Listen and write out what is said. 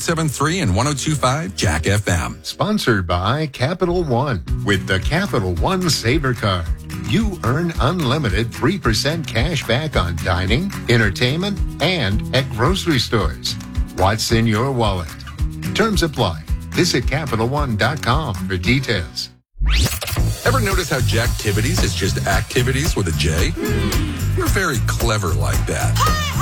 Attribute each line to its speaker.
Speaker 1: 107.3 and 102.5 Jack FM.
Speaker 2: Sponsored by Capital One. With the Capital One Saver Card, you earn unlimited 3% cash back on dining, entertainment, and at grocery stores. What's in your wallet? Terms apply. Visit CapitalOne.com for details.
Speaker 1: Ever notice how Jacktivities is just activities with a J? We're very clever like that.